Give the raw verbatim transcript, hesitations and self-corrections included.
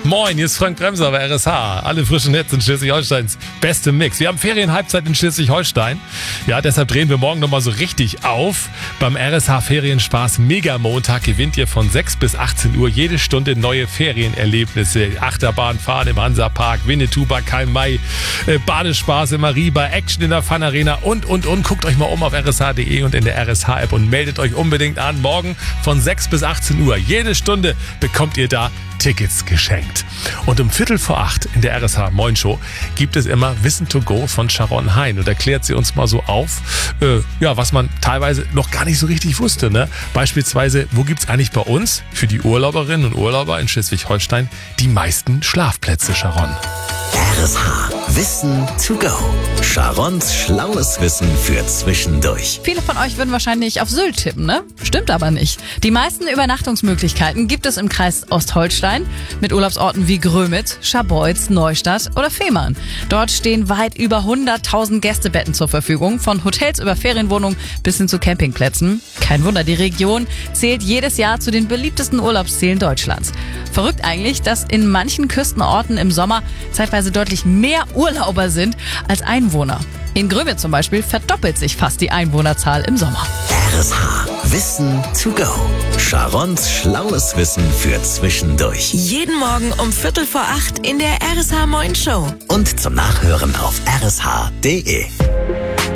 Moin, hier ist Frank Bremser bei R S H. Alle frischen Hits in Schleswig-Holsteins beste Mix. Wir haben Ferienhalbzeit in Schleswig-Holstein. Ja, deshalb drehen wir morgen nochmal so richtig auf. Beim R S H Ferienspaß Mega Montag gewinnt ihr von sechs bis achtzehn Uhr jede Stunde neue Ferienerlebnisse. Achterbahnfahren im Hansapark, Winnetou bei Karl-May, äh, Badespaß im Mariba, Action in der Fun Arena und, und, und. Guckt euch mal um auf r s h punkt d e und in der R S H App und meldet euch unbedingt an. Morgen von sechs bis achtzehn Uhr. Jede Stunde bekommt ihr da Tickets geschenkt. Und um Viertel vor acht in der R S H Moin Show gibt es immer Wissen to go von Sharon Hein und erklärt sie uns mal so auf, äh, ja, was man teilweise noch gar nicht so richtig wusste, ne? Beispielsweise, wo gibt's eigentlich bei uns für die Urlauberinnen und Urlauber in Schleswig-Holstein die meisten Schlafplätze, Sharon? R S H Wissen to go. Sharons schlaues Wissen für zwischendurch. Viele von euch würden wahrscheinlich auf Sylt tippen, ne? Stimmt aber nicht. Die meisten Übernachtungsmöglichkeiten gibt es im Kreis Ostholstein mit Urlaubsorten wie Grömitz, Scharbeutz, Neustadt oder Fehmarn. Dort stehen weit über hunderttausend Gästebetten zur Verfügung, von Hotels über Ferienwohnungen bis hin zu Campingplätzen. Kein Wunder, die Region zählt jedes Jahr zu den beliebtesten Urlaubszielen Deutschlands. Verrückt eigentlich, dass in manchen Küstenorten im Sommer zeitweise deutlich mehr Urlauber sind als Einwohner. In Grömitz zum Beispiel verdoppelt sich fast die Einwohnerzahl im Sommer. R S H Wissen to go. Sharons schlaues Wissen für zwischendurch. Jeden Morgen um Viertel vor acht in der R S H Moin Show. Und zum Nachhören auf r s h punkt d e.